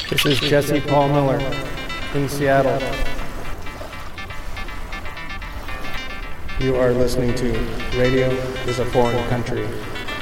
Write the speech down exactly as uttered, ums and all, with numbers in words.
This is Jesse Paul Miller in Seattle. You are listening to Radio is a Foreign Country.